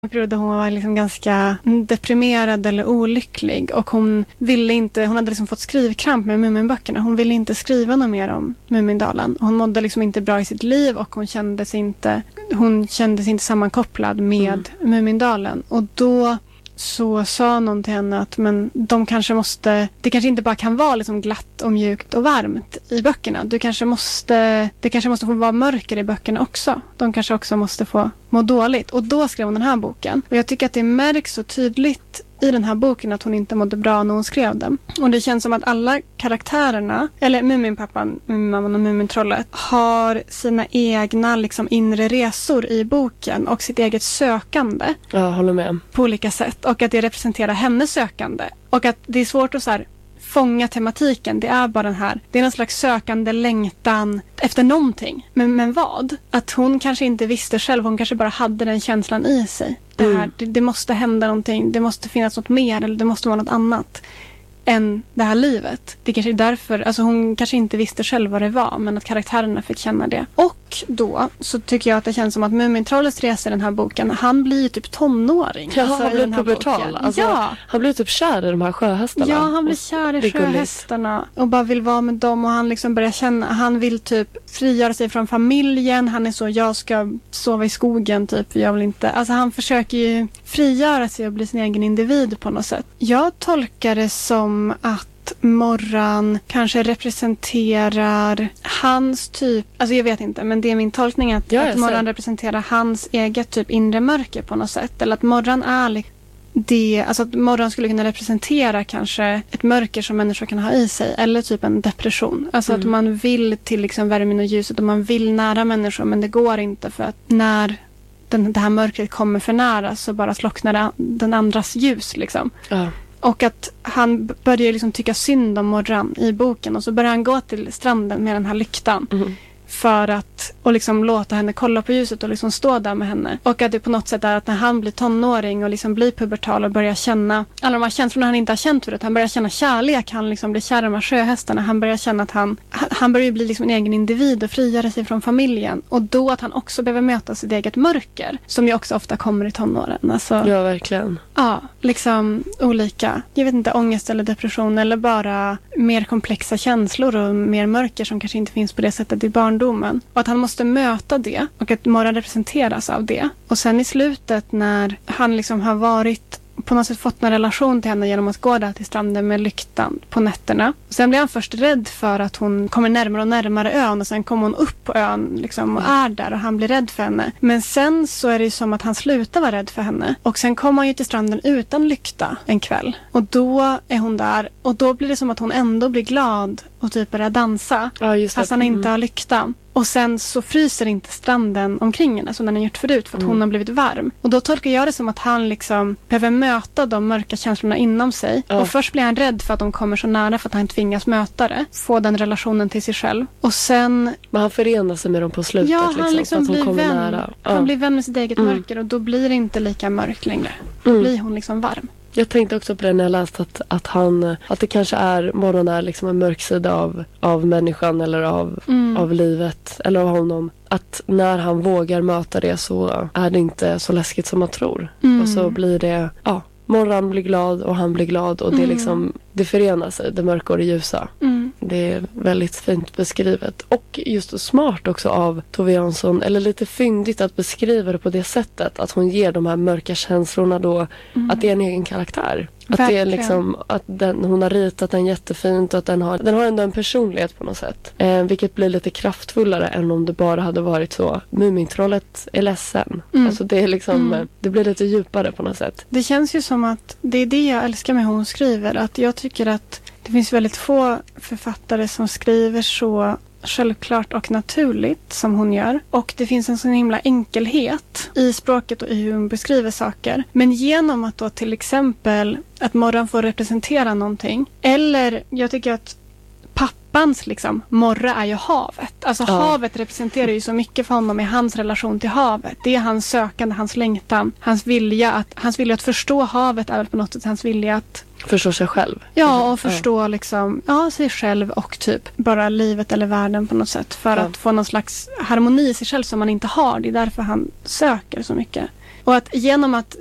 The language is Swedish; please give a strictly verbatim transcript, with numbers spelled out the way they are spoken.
period hon var liksom ganska deprimerad eller olycklig och hon ville inte, hon hade liksom fått skrivkramp med Muminböckerna. Hon ville inte skriva något mer om Mumindalen. Hon mådde liksom inte bra i sitt liv och hon kände sig inte, hon kände sig inte sammankopplad med mm. Mumindalen. Och då så sa någon till henne att men de kanske måste, det kanske inte bara kan vara liksom glatt och mjukt och varmt i böckerna. Du kanske måste, det kanske måste få vara mörker i böckerna också. De kanske också måste få må dåligt. Och då skrev hon den här boken. Och jag tycker att det märks så tydligt i den här boken att hon inte mådde bra när hon skrev den. Och det känns som att alla karaktärerna, eller Muminpappan, Muminmamman och Mumintrollet, har sina egna liksom inre resor i boken och sitt eget sökande. Ja, jag håller med. På olika sätt. Och att det representerar hennes sökande. Och att det är svårt att så här fånga tematiken. Det är bara den här, det är någon slags sökande längtan efter någonting. Men, men vad? Att hon kanske inte visste själv, hon kanske bara hade den känslan i sig. Det, här, mm. det, det måste hända någonting, det måste finnas något mer eller det måste vara något annat än det här livet. Det kanske är därför, alltså hon kanske inte visste själv vad det var, men att karaktärerna fick känna det. Och då så tycker jag att det känns som att Mumintrollets resa i den här boken, han blir ju typ tonåring. Ja, alltså, han blir pubertal. Alltså, ja. Han blir typ kär i de här sjöhästarna. Ja, han blir kär i sjöhästarna och bara vill vara med dem och han liksom börjar känna, han vill typ frigöra sig från familjen. Han är så, jag ska sova i skogen typ, jag vill inte. Alltså han försöker ju frigöra sig och bli sin egen individ på något sätt. Jag tolkar det som att Morran kanske representerar hans typ, alltså jag vet inte, men det är min tolkning att, ja, att Morran representerar hans eget typ inre mörker på något sätt. Eller att Morran är det, alltså att Morran skulle kunna representera kanske ett mörker som människor kan ha i sig, eller typ en depression. Alltså mm. att man vill till liksom värmen och ljuset och man vill nära människor, men det går inte för att när den, det här mörkret kommer för nära så bara slocknar det, den andras ljus liksom. Ja. Och att han börjar liksom tycka synd om Morran i boken. Och så börjar han gå till stranden med den här lyktan. Mm. För att och liksom låta henne kolla på ljuset och liksom stå där med henne. Och att det på något sätt är att när han blir tonåring och liksom blir pubertal och börjar känna alla de här känslorna han inte har känt förut. Han börjar känna kärlek, han liksom blir kär i de här sjöhästarna. Han börjar känna att han, han börjar bli liksom en egen individ och frigöra sig från familjen. Och då att han också behöver möta sitt eget mörker. Som ju också ofta kommer i tonåren. Alltså, ja, verkligen. Ja, liksom olika. Jag vet inte, ångest eller depression eller bara mer komplexa känslor och mer mörker som kanske inte finns på det sättet i barndomen. Och att han måste möta det och att Morran representeras av det. Och sen i slutet när han liksom har varit på något sätt fått en relation till henne genom att gå där till stranden med lyktan på nätterna. Och sen blir han först rädd för att hon kommer närmare och närmare ön och sen kommer hon upp på ön liksom och är där och han blir rädd för henne. Men sen så är det ju som att han slutar vara rädd för henne. Och sen kommer han ju till stranden utan lykta en kväll. Och då är hon där och då blir det som att hon ändå blir glad och typ börjar dansa. Ja, just det. Fast han inte har lykta. Och sen så fryser inte stranden omkring henne som den har gjort förut för att mm. hon har blivit varm. Och då tolkar jag det som att han liksom behöver möta de mörka känslorna inom sig. Ja. Och först blir han rädd för att de kommer så nära för att han tvingas möta det. Få den relationen till sig själv. Och sen... Men han förenar sig med dem på slutet. Ja, han liksom, liksom blir vän. Nära. Ja. Han blir vän med sitt eget mm. mörker och då blir det inte lika mörkt längre. Då mm. blir hon liksom varm. Jag tänkte också på det när jag läste att, att han att det kanske är Morran är liksom en mörk sida av, av människan eller av, mm. av livet eller av honom. Att när han vågar möta det så är det inte så läskigt som man tror. Mm. Och så blir det, ja, Morran blir glad och han blir glad och det mm. liksom, det förenar sig, det mörka och det ljusa. Mm. Det är väldigt fint beskrivet. Och just smart också av Tove Jansson, eller lite fyndigt att beskriva det på det sättet. Att hon ger de här mörka känslorna då, mm. att det är en egen karaktär. Att det är liksom, att den, hon har ritat den jättefint och att den har, den har ändå en personlighet på något sätt. Eh, vilket blir lite kraftfullare än om det bara hade varit så. Mumintrollet är ledsen. Mm. Alltså det är liksom, mm. det blir lite djupare på något sätt. Det känns ju som att det är det jag älskar med hon hon skriver. Att jag tycker att det finns väldigt få författare som skriver så självklart och naturligt som hon gör. Och det finns en sån himla enkelhet i språket och i hur hon beskriver saker. Men genom att då till exempel att Morran får representera någonting. Eller jag tycker att pappans liksom, morra är ju havet. Alltså ja. Havet representerar ju så mycket för honom i hans relation till havet. Det är hans sökande, hans längtan, hans vilja att, hans vilja att förstå havet är väl på något sätt hans vilja att förstå sig själv. Ja, och förstå ja. liksom, ja, sig själv och typ bara livet eller världen på något sätt. För ja. att få någon slags harmoni i sig själv som man inte har. Det är därför han söker så mycket. Och att genom att